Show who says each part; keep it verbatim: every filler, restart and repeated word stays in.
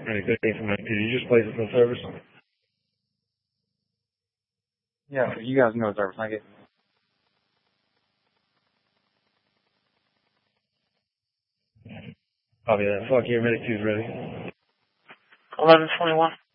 Speaker 1: Alright, good day from Did you just place it in service?
Speaker 2: Yeah, you guys know service. I get.
Speaker 1: Copy that. Fuck, your medic two's ready.
Speaker 3: eleven twenty-one.